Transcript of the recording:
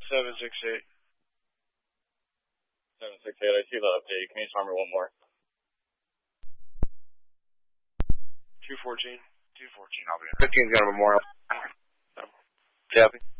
768. 768, I see that update. Can you tell me one more? 214. 214, I'll be in. 15's got a memorial. So. Copy.